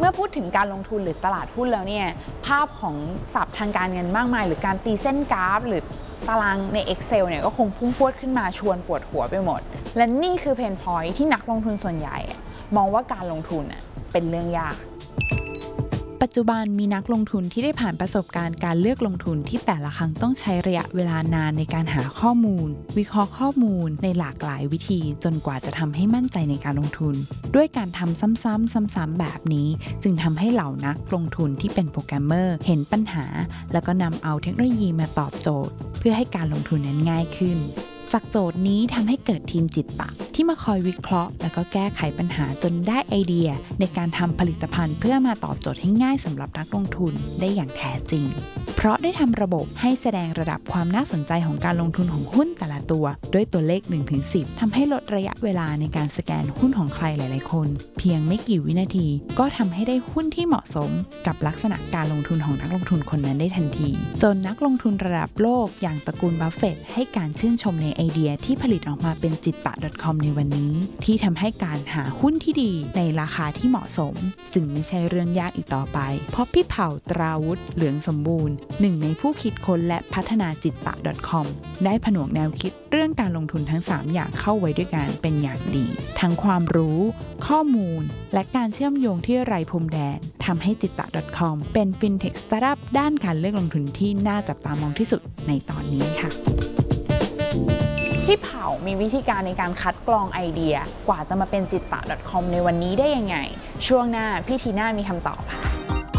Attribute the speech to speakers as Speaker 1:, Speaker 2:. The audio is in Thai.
Speaker 1: มื่อพูดถึงการลงทุนหรือตลาดหุ้นแล้วเนี่ยภาพของศัพท์ทางการเงินมากมายหรือการตีเส้นกราฟหรือตารางใน Excel เนี่ยก็คงพุ่งพรวดขึ้นมาชวนปวดหัวไปหมดและนี่คือเพนพอยท์ที่นักลงทุนส่วนใหญ่มองว่าการลงทุนเป็นเรื่องยาก
Speaker 2: ปัจจุบันมีนักลงทุนที่ได้ผ่านประสบการณ์การเลือกลงทุนที่แต่ละครั้งต้องใช้ระยะเวลานานในการหาข้อมูลวิเคราะห์ข้อมูลในหลากหลายวิธีจนกว่าจะทำให้มั่นใจในการลงทุนด้วยการทำซ้ำๆแบบนี้จึงทำให้เหล่านักลงทุนที่เป็นโปรแกรมเมอร์เห็นปัญหาแล้วก็นำเอาเทคโนโลยีมาตอบโจทย์เพื่อให้การลงทุนนั้นง่ายขึ้นจากโจทย์นี้ทำให้เกิดทีมจิตตะที่มาคอยวิเคราะห์แล้วก็แก้ไขปัญหาจนได้ไอเดียในการทำผลิตภัณฑ์เพื่อมาตอบโจทย์ให้ง่ายสำหรับนักลงทุนได้อย่างแท้จริงเพราะได้ทำระบบให้แสดงระดับความน่าสนใจของการลงทุนของหุ้นแต่ละตัวด้วยตัวเลข 1-10 ทำให้ลดระยะเวลาในการสแกนหุ้นของใครหลายๆคนเพียงไม่กี่วินาทีก็ทำให้ได้หุ้นที่เหมาะสมกับลักษณะการลงทุนของนักลงทุนคนนั้นได้ทันทีจนนักลงทุนระดับโลกอย่างตระกูลบัฟเฟตต์ให้การชื่นชมในไอเดียที่ผลิตออกมาเป็นจิตตะ .com ในวันนี้ที่ทำให้การหาหุ้นที่ดีในราคาที่เหมาะสมจึงไม่ใช่เรื่องยากอีกต่อไปเพราะพี่เผ่าตราวุฒิเหลืองสมบูรณ์หนึ่งในผู้คิดค้นและพัฒนาจิตตะ .com ได้ผนวกแนวคิดเรื่องการลงทุนทั้ง3อย่างเข้าไว้ด้วยกันเป็นอย่างดีทั้งความรู้ข้อมูลและการเชื่อมโยงที่ไร้พรมแดนทำให้จิตตะ .com เป็นฟินเทคสตาร์ทอัพด้านการเลือกลงทุนที่น่าจับตามองที่สุดในตอนนี้ค่ะ
Speaker 1: พี่เผามีวิธีการในการคัดกรองไอเดียกว่าจะมาเป็นจิตตะ .com ในวันนี้ได้ยังไงช่วงหน้าพี่ทีน่ามีคำตอบค่ะ